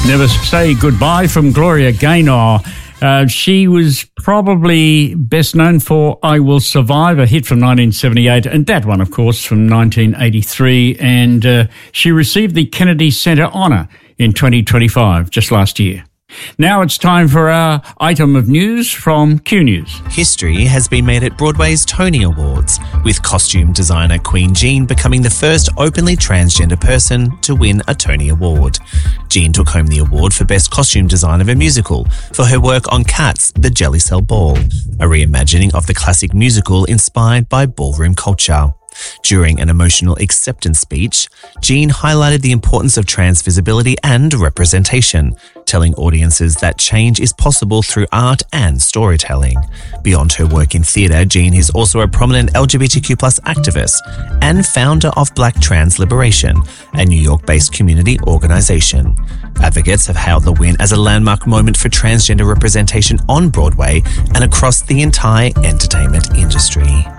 Never Say Goodbye from Gloria Gaynor. She was probably best known for I Will Survive, a hit from 1978, and that one, of course, from 1983. And she received the Kennedy Center Honor in 2025, just last year. Now it's time for our item of news from Q News. History has been made at Broadway's Tony Awards, with costume designer Queen Jean becoming the first openly transgender person to win a Tony Award. Jean took home the award for Best Costume Design of a Musical for her work on Cats, The Jelly Cell Ball, a reimagining of the classic musical inspired by ballroom culture. During an emotional acceptance speech, Jean highlighted the importance of trans visibility and representation, telling audiences that change is possible through art and storytelling. Beyond her work in theatre, Jean is also a prominent LGBTQ+ activist and founder of Black Trans Liberation, a New York-based community organisation. Advocates have hailed the win as a landmark moment for transgender representation on Broadway and across the entire entertainment industry.